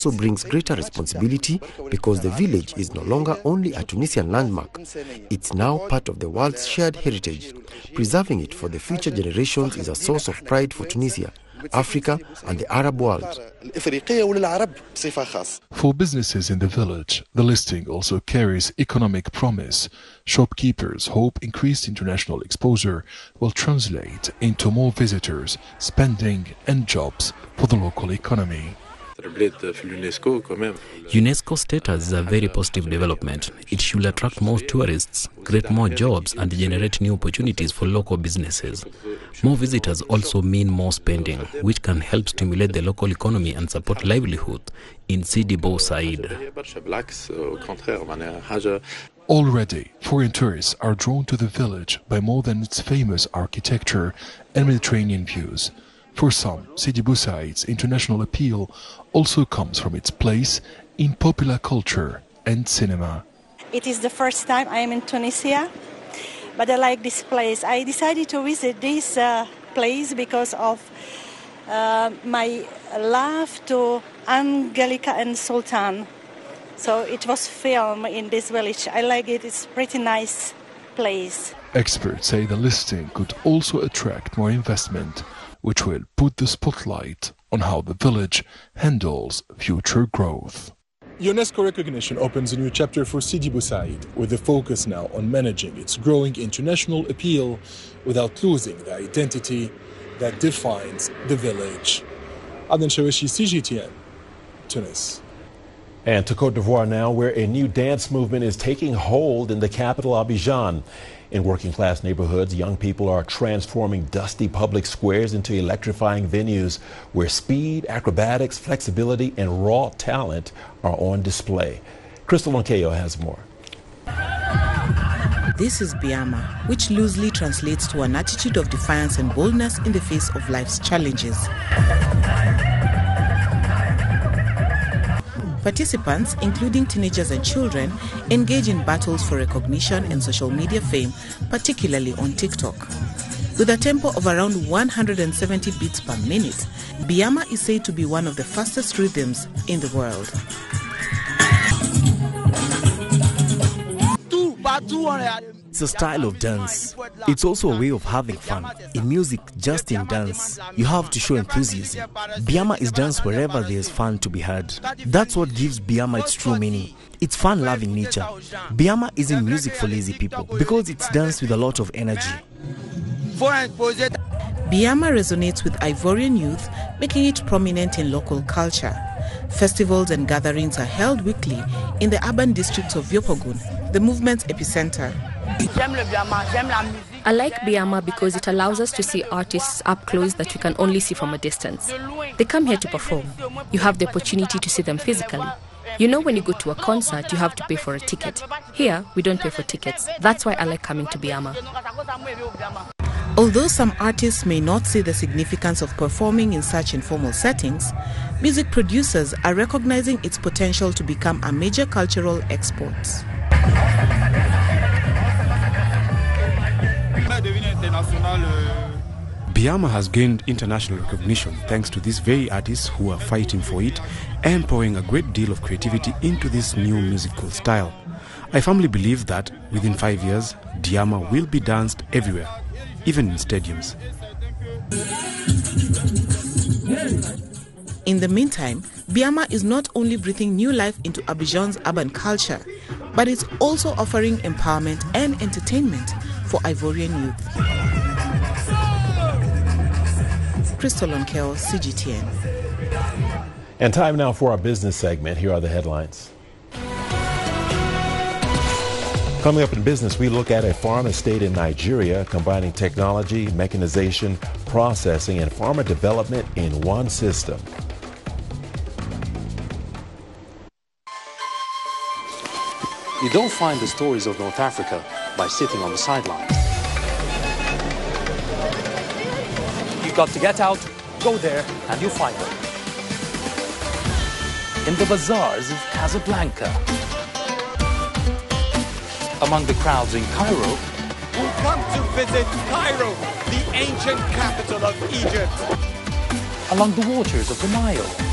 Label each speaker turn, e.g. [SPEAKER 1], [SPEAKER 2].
[SPEAKER 1] also brings greater responsibility because the village is no longer only a Tunisian landmark. It's now part of the world's shared heritage. Preserving it for the future generations is a source of pride for Tunisia, Africa, and the Arab world.
[SPEAKER 2] For businesses in the village, the listing also carries economic promise. Shopkeepers hope increased international exposure will translate into more visitors, spending, and jobs for the local economy.
[SPEAKER 3] UNESCO status is a very positive development. It should attract more tourists, create more jobs, and generate new opportunities for local businesses. More visitors also mean more spending, which can help stimulate the local economy and support livelihood in Sidi Bou Said.
[SPEAKER 2] Already, foreign tourists are drawn to the village by more than its famous architecture and Mediterranean views. For some, Sidi Bou Said's international appeal also comes from its place in popular culture and cinema.
[SPEAKER 4] It is the first time I am in Tunisia, but I like this place. I decided to visit this place because of my love to Angelica and Sultan. So it was filmed in this village. I like it. It's a pretty nice place.
[SPEAKER 2] Experts say the listing could also attract more investment, which will put the spotlight on how the village handles future growth.
[SPEAKER 5] UNESCO recognition opens a new chapter for Sidi Bou Said, with a focus now on managing its growing international appeal without losing the identity that defines the village. Aden Shawishi, CGTN, Tunis.
[SPEAKER 6] And to Côte d'Ivoire now, where a new dance movement is taking hold in the capital, Abidjan. In working-class neighborhoods, young people are transforming dusty public squares into electrifying venues where speed, acrobatics, flexibility, and raw talent are on display. Crystal Onkeyo has more.
[SPEAKER 7] This is Biama, which loosely translates to an attitude of defiance and boldness in the face of life's challenges. Participants, including teenagers and children, engage in battles for recognition and social media fame, particularly on TikTok. With a tempo of around 170 beats per minute, Biama is said to be one of the fastest rhythms in the world.
[SPEAKER 8] It's a style of dance. It's also a way of having fun. In music, just in dance, you have to show enthusiasm. Biama is dance wherever there's fun to be had. That's what gives Biama its true meaning. It's fun-loving nature. Biama isn't music for lazy people because it's dance with a lot of energy.
[SPEAKER 7] Biama resonates with Ivorian youth, making it prominent in local culture. Festivals and gatherings are held weekly in the urban districts of Yopougon, the movement's epicenter.
[SPEAKER 9] I like Biama because it allows us to see artists up close that we can only see from a distance. They come here to perform. You have the opportunity to see them physically. You know, when you go to a concert, you have to pay for a ticket. Here, we don't pay for tickets. That's why I like coming to Biama.
[SPEAKER 7] Although some artists may not see the significance of performing in such informal settings, music producers are recognizing its potential to become a major cultural export.
[SPEAKER 10] Biama has gained international recognition thanks to these very artists who are fighting for it and pouring a great deal of creativity into this new musical style. I firmly believe that within 5 years, Biama will be danced everywhere, even in stadiums.
[SPEAKER 7] In the meantime, Biama is not only breathing new life into Abidjan's urban culture, but it's also offering empowerment and entertainment for Ivorian youth. Crystal Onkeyo, CGTN.
[SPEAKER 6] And time now for our business segment. Here are the headlines. Coming up in business, we look at a farm estate in Nigeria combining technology, mechanization, processing, and farmer development in one system.
[SPEAKER 11] You don't find the stories of North Africa by sitting on the sidelines. You've got to get out, go there, and you'll find them. In the bazaars of Casablanca. Among the crowds in Cairo.
[SPEAKER 12] Who come to visit Cairo, the ancient capital of Egypt.
[SPEAKER 11] Along the waters of the Nile.